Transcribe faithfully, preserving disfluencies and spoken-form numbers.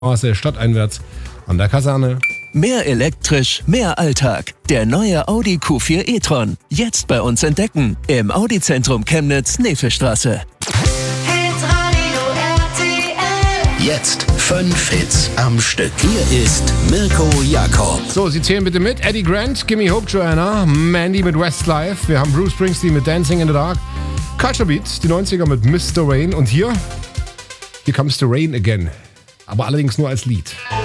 Straße stadteinwärts an der Kaserne. Mehr elektrisch, mehr Alltag. Der neue Audi Q vier e-tron. Jetzt bei uns entdecken. Im Audi-Zentrum Chemnitz, Nefelstraße. Jetzt fünf Hits am Stück. Hier ist Mirko Jakob. So, Sie zählen bitte mit. Eddie Grant, Gimme Hope Joanna, Mandy mit Westlife. Wir haben Bruce Springsteen mit Dancing in the Dark. Culture Beats, die neunziger mit Mister Rain. Und hier, hier comes the Rain again. Aber allerdings nur als Lied.